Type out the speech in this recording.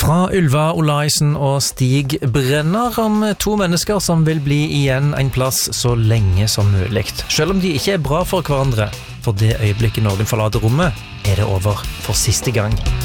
Fra Ylva Olaisen og Stig Brenner om to mennesker som vil bli igjen en plass så lenge som mulig. Selv om de ikke er bra for hverandre, for det øyeblikket noen forlater rommet, er det over for siste gang.